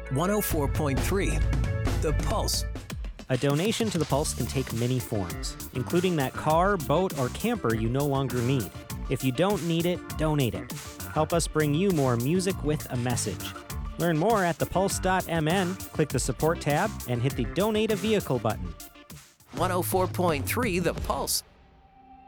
104.3 The Pulse. A donation to The Pulse can take many forms, including that car, boat, or camper you no longer need. If you don't need it, donate it. Help us bring you more music with a message. Learn more at thepulse.mn, click the support tab, and hit the Donate a Vehicle button. 104.3 The Pulse.